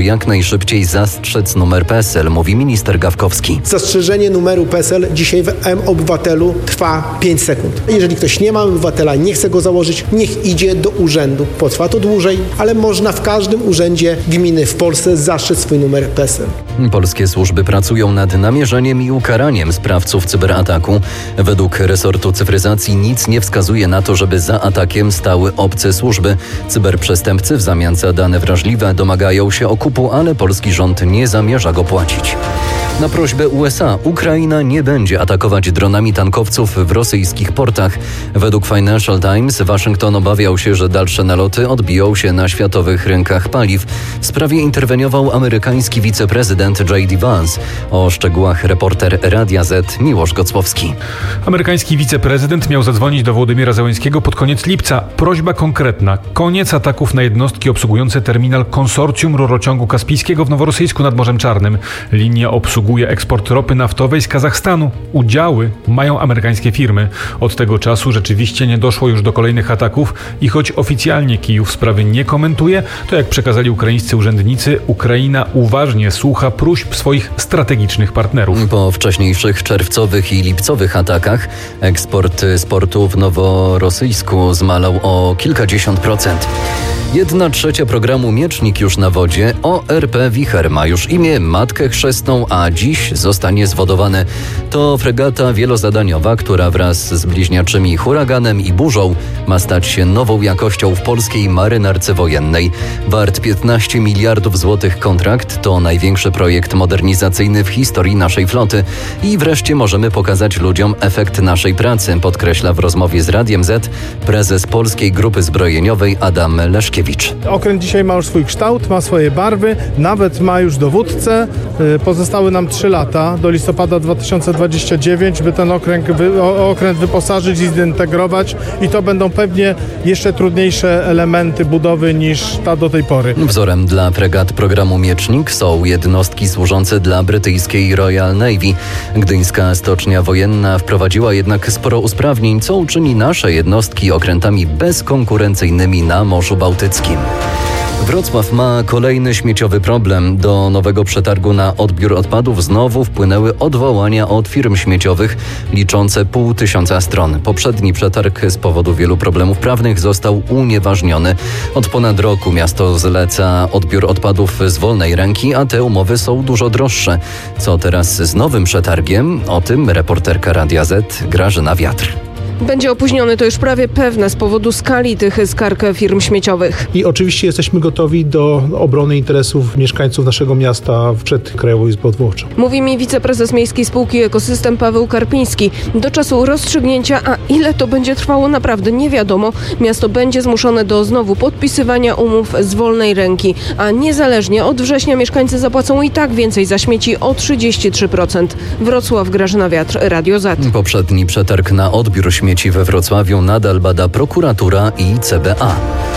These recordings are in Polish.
Jak najszybciej zastrzec numer PESEL, mówi minister Gawkowski. Zastrzeżenie numeru PESEL dzisiaj w mObywatelu trwa 5 sekund. Jeżeli ktoś nie ma obywatela, nie chce go założyć, niech idzie do urzędu. Potrwa to dłużej, ale można w każdym urzędzie gminy w Polsce zastrzec swój numer PESEL. Polskie służby pracują nad namierzeniem i ukaraniem sprawców cyberataku. Według resortu cyfryzacji nic nie wskazuje na to, żeby za atakiem stały obce służby. Cyberprzestępcy w zamian za dane wrażliwe domagają się okupu, ale polski rząd nie zamierza go płacić. Na prośbę USA Ukraina nie będzie atakować dronami tankowców w rosyjskich portach. Według Financial Times Waszyngton obawiał się, że dalsze naloty odbiją się na światowych rynkach paliw. W sprawie interweniował amerykański wiceprezydent J.D. Vance. O szczegółach reporter Radia Z Miłosz Gocłowski. Amerykański wiceprezydent miał zadzwonić do Wołodymyra Zełenskiego pod koniec lipca. Prośba konkretna. Koniec ataków na jednostki obsługujące terminal konsorcjum rurociągu kaspijskiego w Noworosyjsku nad Morzem Czarnym. Linia obsługuje eksport ropy naftowej z Kazachstanu. Udziały mają amerykańskie firmy. Od tego czasu rzeczywiście nie doszło już do kolejnych ataków i choć oficjalnie Kijów sprawy nie komentuje, to jak przekazali ukraińscy urzędnicy, Ukraina uważnie słucha próśb swoich strategicznych partnerów. Po wcześniejszych czerwcowych i lipcowych atakach eksport z portu w Noworosyjsku zmalał o kilkadziesiąt procent. 1/3 programu Miecznik już na wodzie. ORP Wicher ma już imię, matkę chrzestną, a dziś zostanie zwodowane. To fregata wielozadaniowa, która wraz z bliźniaczymi Huraganem i Burzą ma stać się nową jakością w polskiej marynarce wojennej. Wart 15 miliardów złotych kontrakt to największy projekt modernizacyjny w historii naszej floty. I wreszcie możemy pokazać ludziom efekt naszej pracy, podkreśla w rozmowie z Radiem Z prezes Polskiej Grupy Zbrojeniowej Adam Leszkiewicz. Okręt dzisiaj ma już swój kształt, ma swoje barwy, nawet ma już dowódcę. Pozostały nam 3 lata do listopada 2029, by ten okręt wyposażyć i zintegrować i to będą pewnie jeszcze trudniejsze elementy budowy niż ta do tej pory. Wzorem dla fregat programu Miecznik są jednostki służące dla brytyjskiej Royal Navy. Gdyńska stocznia wojenna wprowadziła jednak sporo usprawnień, co uczyni nasze jednostki okrętami bezkonkurencyjnymi na Morzu Bałtyckim. Wrocław ma kolejny śmieciowy problem. Do nowego przetargu na odbiór odpadów znowu wpłynęły odwołania od firm śmieciowych liczące 500 stron. Poprzedni przetarg z powodu wielu problemów prawnych został unieważniony. Od ponad roku miasto zleca odbiór odpadów z wolnej ręki, a te umowy są dużo droższe. Co teraz z nowym przetargiem? O tym reporterka Radia Z Grażyna Wiatr. Będzie opóźniony, to już prawie pewne z powodu skali tych skarg firm śmieciowych. I oczywiście jesteśmy gotowi do obrony interesów mieszkańców naszego miasta przed Krajową Izbą Odwoławczą. Mówi mi wiceprezes Miejskiej Spółki Ekosystem Paweł Karpiński. Do czasu rozstrzygnięcia, a ile to będzie trwało naprawdę nie wiadomo, miasto będzie zmuszone do znowu podpisywania umów z wolnej ręki, a niezależnie od września mieszkańcy zapłacą i tak więcej za śmieci o 33%. Wrocław, Grażyna Wiatr, Radio Z. Poprzedni przetarg na odbiór śmieci we Wrocławiu nadal bada prokuratura i CBA.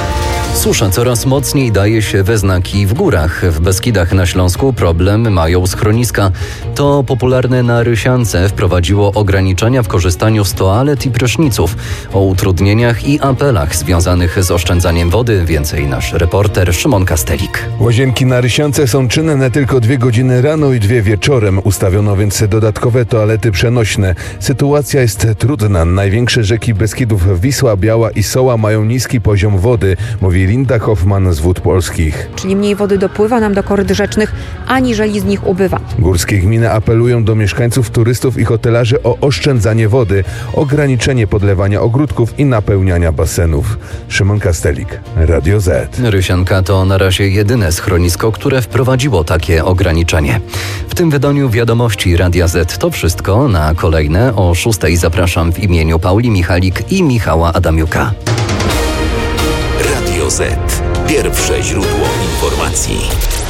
Susza coraz mocniej daje się we znaki w górach. W Beskidach na Śląsku problem mają schroniska. To popularne na Rysiance wprowadziło ograniczenia w korzystaniu z toalet i pryszniców. O utrudnieniach i apelach związanych z oszczędzaniem wody więcej nasz reporter Szymon Kastelik. Łazienki na Rysiance są czynne tylko 2 godziny rano i 2 wieczorem. Ustawiono więc dodatkowe toalety przenośne. Sytuacja jest trudna. Największe rzeki Beskidów Wisła, Biała i Soła mają niski poziom wody, mówi Linda Hoffman z Wód Polskich. Czyli mniej wody dopływa nam do koryt rzecznych, aniżeli z nich ubywa. Górskie gminy apelują do mieszkańców, turystów i hotelarzy o oszczędzanie wody, ograniczenie podlewania ogródków i napełniania basenów. Szymon Kastelik, Radio Z. Rysianka to na razie jedyne schronisko, które wprowadziło takie ograniczenie. W tym wydaniu wiadomości Radia Z to wszystko. Na kolejne o 6:00 zapraszam w imieniu Pauli Michalik i Michała Adamiuka. Radio Z. Pierwsze źródło informacji.